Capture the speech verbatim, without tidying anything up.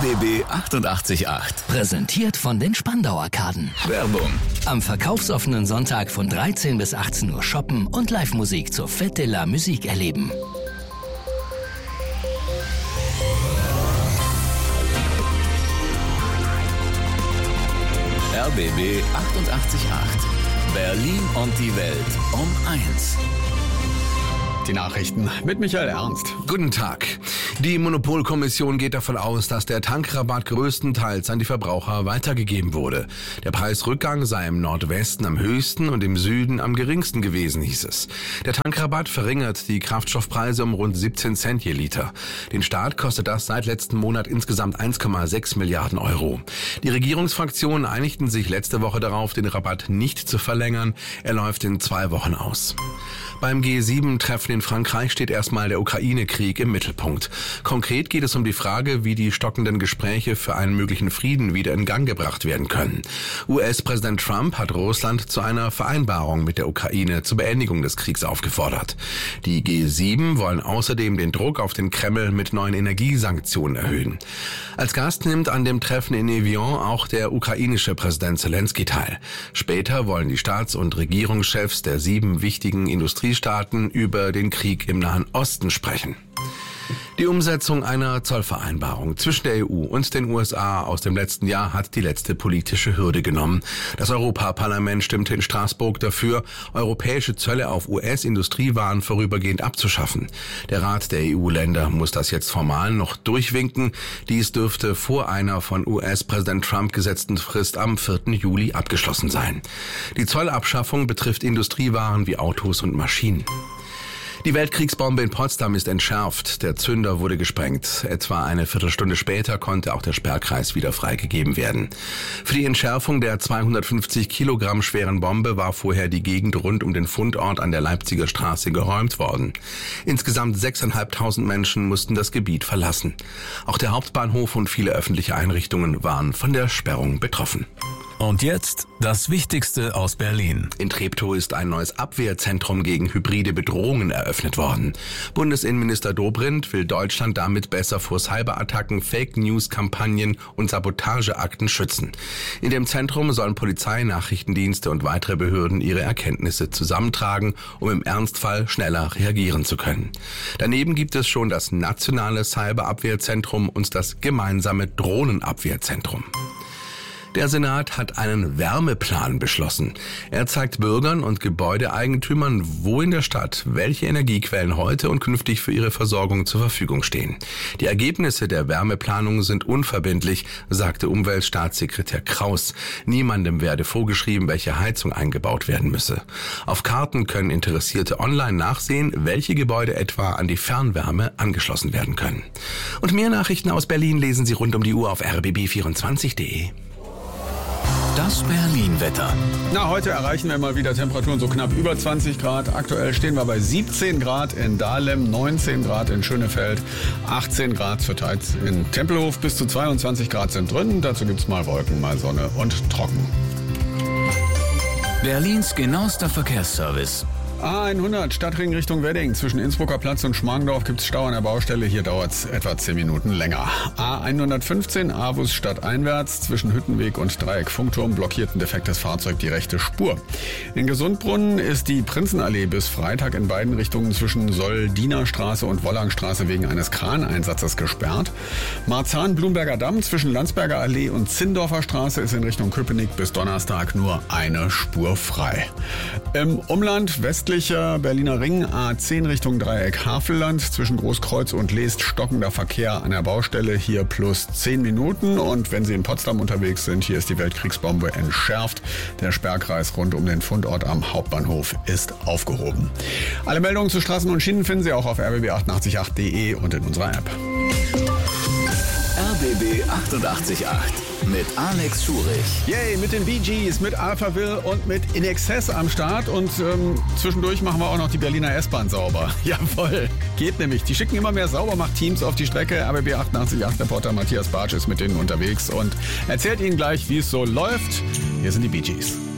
B B achtundachtzig Komma acht. Präsentiert von den Spandau-Arkaden. Werbung. Am verkaufsoffenen Sonntag von dreizehn bis achtzehn Uhr shoppen und Live-Musik zur Fête de la Musique erleben. R B B achtundachtzig Komma acht. Berlin und die Welt um eins. Die Nachrichten mit Michael Ernst. Guten Tag. Die Monopolkommission geht davon aus, dass der Tankrabatt größtenteils an die Verbraucher weitergegeben wurde. Der Preisrückgang sei im Nordwesten am höchsten und im Süden am geringsten gewesen, hieß es. Der Tankrabatt verringert die Kraftstoffpreise um rund siebzehn Cent je Liter. Den Staat kostet das seit letzten Monat insgesamt eins Komma sechs Milliarden Euro. Die Regierungsfraktionen einigten sich letzte Woche darauf, den Rabatt nicht zu verlängern. Er läuft in zwei Wochen aus. Beim G sieben Treffen in Frankreich steht erstmal der Ukraine-Krieg im Mittelpunkt. Konkret geht es um die Frage, wie die stockenden Gespräche für einen möglichen Frieden wieder in Gang gebracht werden können. U S-Präsident Trump hat Russland zu einer Vereinbarung mit der Ukraine zur Beendigung des Kriegs aufgefordert. Die G sieben wollen außerdem den Druck auf den Kreml mit neuen Energiesanktionen erhöhen. Als Gast nimmt an dem Treffen in Evian auch der ukrainische Präsident Zelensky teil. Später wollen die Staats- und Regierungschefs der sieben wichtigen Industriestaaten über den Krieg im Nahen Osten sprechen. Die Umsetzung einer Zollvereinbarung zwischen der E U und den U S A aus dem letzten Jahr hat die letzte politische Hürde genommen. Das Europaparlament stimmte in Straßburg dafür, europäische Zölle auf U S-Industriewaren vorübergehend abzuschaffen. Der Rat der E U-Länder muss das jetzt formal noch durchwinken. Dies dürfte vor einer von U S-Präsident Trump gesetzten Frist am vierten Juli abgeschlossen sein. Die Zollabschaffung betrifft Industriewaren wie Autos und Maschinen. Die Weltkriegsbombe in Potsdam ist entschärft. Der Zünder wurde gesprengt. Etwa eine Viertelstunde später konnte auch der Sperrkreis wieder freigegeben werden. Für die Entschärfung der zweihundertfünfzig Kilogramm schweren Bombe war vorher die Gegend rund um den Fundort an der Leipziger Straße geräumt worden. Insgesamt sechstausendfünfhundert Menschen mussten das Gebiet verlassen. Auch der Hauptbahnhof und viele öffentliche Einrichtungen waren von der Sperrung betroffen. Und jetzt das Wichtigste aus Berlin. In Treptow ist ein neues Abwehrzentrum gegen hybride Bedrohungen eröffnet worden. Bundesinnenminister Dobrindt will Deutschland damit besser vor Cyberattacken, Fake-News-Kampagnen und Sabotageakten schützen. In dem Zentrum sollen Polizei, Nachrichtendienste und weitere Behörden ihre Erkenntnisse zusammentragen, um im Ernstfall schneller reagieren zu können. Daneben gibt es schon das nationale Cyberabwehrzentrum und das gemeinsame Drohnenabwehrzentrum. Der Senat hat einen Wärmeplan beschlossen. Er zeigt Bürgern und Gebäudeeigentümern, wo in der Stadt welche Energiequellen heute und künftig für ihre Versorgung zur Verfügung stehen. Die Ergebnisse der Wärmeplanung sind unverbindlich, sagte Umweltstaatssekretär Kraus. Niemandem werde vorgeschrieben, welche Heizung eingebaut werden müsse. Auf Karten können Interessierte online nachsehen, welche Gebäude etwa an die Fernwärme angeschlossen werden können. Und mehr Nachrichten aus Berlin lesen Sie rund um die Uhr auf r b b vierundzwanzig punkt de. Das Berlin-Wetter. Na, heute erreichen wir mal wieder Temperaturen so knapp über zwanzig Grad. Aktuell stehen wir bei siebzehn Grad in Dahlem, neunzehn Grad in Schönefeld, achtzehn Grad zurzeit in Tempelhof, bis zu zweiundzwanzig Grad sind drin. Dazu gibt's mal Wolken, mal Sonne und trocken. Berlins genauester Verkehrsservice. A hundert Stadtring Richtung Wedding. Zwischen Innsbrucker Platz und Schmargendorf gibt es Stau an der Baustelle. Hier dauert es etwa zehn Minuten länger. A hundertfünfzehn Avus stadteinwärts. Zwischen Hüttenweg und Dreieck Funkturm blockiert ein defektes Fahrzeug die rechte Spur. In Gesundbrunnen ist die Prinzenallee bis Freitag in beiden Richtungen zwischen Soll-Diener-Straße und Wollangstraße wegen eines Kraneinsatzes gesperrt. Marzahn-Blumberger Damm zwischen Landsberger Allee und Zindorfer Straße ist in Richtung Köpenick bis Donnerstag nur eine Spur frei. Im Umland westlich Berliner Ring A zehn Richtung Dreieck Havelland. Zwischen Großkreuz und Leest stockender Verkehr an der Baustelle. Hier plus zehn Minuten. Und wenn Sie in Potsdam unterwegs sind, hier ist die Weltkriegsbombe entschärft. Der Sperrkreis rund um den Fundort am Hauptbahnhof ist aufgehoben. Alle Meldungen zu Straßen und Schienen finden Sie auch auf r b b achtundachtzig Punkt acht punkt de und in unserer App. R B B achtundachtzig Komma acht mit Alex Schurich. Yay, mit den Bee Gees, mit Alphaville und mit In Excess am Start. Und ähm, zwischendurch machen wir auch noch die Berliner S-Bahn sauber. Jawohl, geht nämlich. Die schicken immer mehr Saubermacht-Teams auf die Strecke. R B B achtundachtzig Komma acht Reporter Matthias Bartsch ist mit denen unterwegs und erzählt Ihnen gleich, wie es so läuft. Hier sind die Bee Gees.